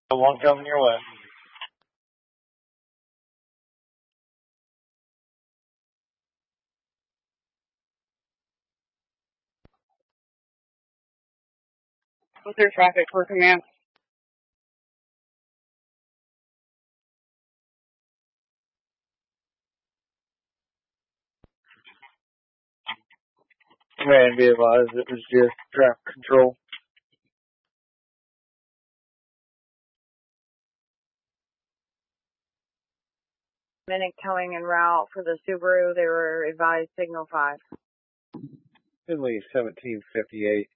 One coming your way. What's your traffic for command? Man, be advised, it was just traffic control. Minute coming en route for the Subaru. They were advised signal 5. Finley 1758.